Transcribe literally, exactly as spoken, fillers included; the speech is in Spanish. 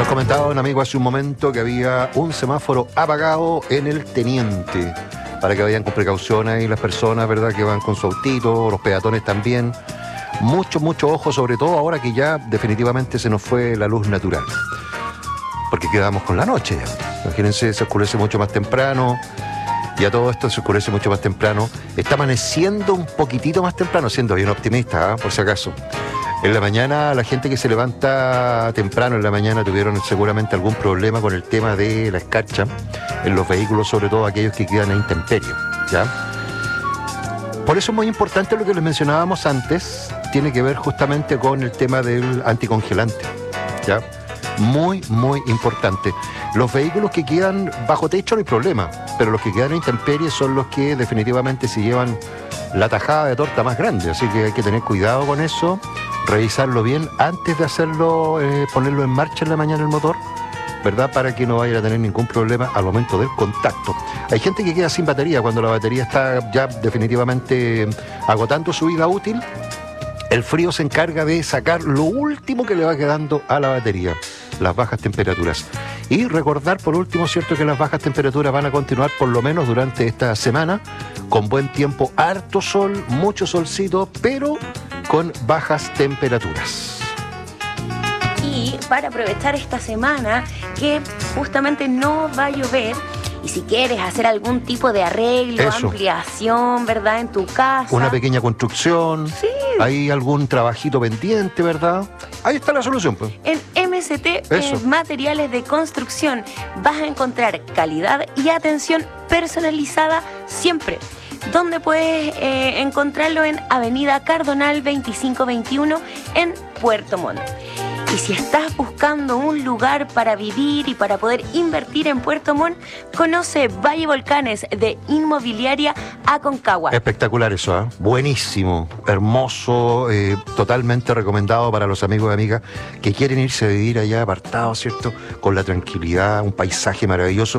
Nos comentaba un amigo hace un momento que había un semáforo apagado en el Teniente, para que vayan con precaución ahí las personas, ¿verdad?, que van con su autito, los peatones también. Mucho, mucho ojo, sobre todo ahora que ya definitivamente se nos fue la luz natural. Porque quedamos con la noche ya. Imagínense, se oscurece mucho más temprano. Ya todo esto se oscurece mucho más temprano. Está amaneciendo un poquitito más temprano, siendo bien optimista, ¿eh?, por si acaso. En la mañana, la gente que se levanta temprano en la mañana tuvieron seguramente algún problema con el tema de la escarcha en los vehículos, sobre todo aquellos que quedan a intemperie, ¿ya? Por eso es muy importante lo que les mencionábamos antes, tiene que ver justamente con el tema del anticongelante, ¿ya? Muy, muy importante. Los vehículos que quedan bajo techo no hay problema, pero los que quedan a intemperie son los que definitivamente se llevan la tajada de torta más grande, así que hay que tener cuidado con eso, revisarlo bien antes de hacerlo, eh, ponerlo en marcha en la mañana el motor, ¿verdad?, para que no vaya a tener ningún problema al momento del contacto. Hay gente que queda sin batería cuando la batería está ya definitivamente agotando su vida útil. El frío se encarga de sacar lo último que le va quedando a la batería, las bajas temperaturas. Y recordar por último, cierto, que las bajas temperaturas van a continuar por lo menos durante esta semana, con buen tiempo, harto sol, mucho solcito, pero con bajas temperaturas. Y para aprovechar esta semana que justamente no va a llover, y si quieres hacer algún tipo de arreglo, Eso. ampliación, ¿verdad?, en tu casa. Una pequeña construcción, Sí. hay algún trabajito pendiente, ¿verdad? Ahí está la solución, pues. En M S T Eso. eh, Materiales de Construcción vas a encontrar calidad y atención personalizada siempre. Donde puedes eh, encontrarlo en Avenida Cardonal veinticinco veintiuno en Puerto Montt. Y si estás buscando un lugar para vivir y para poder invertir en Puerto Montt, conoce Valle Volcanes de Inmobiliaria Aconcagua. Espectacular eso, ¿eh? Buenísimo, hermoso, eh, totalmente recomendado para los amigos y amigas que quieren irse a vivir allá apartados, ¿cierto?, con la tranquilidad, un paisaje maravilloso.